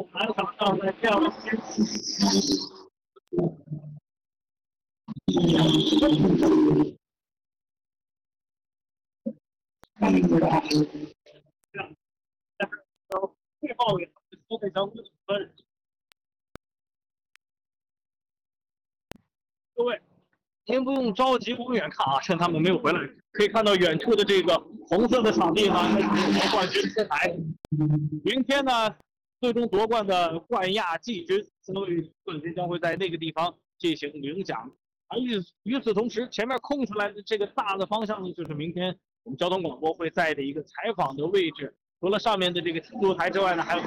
满场上在这样的天气，汇报给苏北强主任。各位，您不用着急往远看啊，趁他们没有回来，可以看到远处的这个红色的场地呢，是冠军天台。明天呢，最终夺冠的冠亚季军相当于冠军将会在那个地方进行领奖。与此同时，前面空出来的这个大的方向呢，就是明天我们交通广播会在的一个采访的位置。除了上面的这个庆祝台之外呢，还有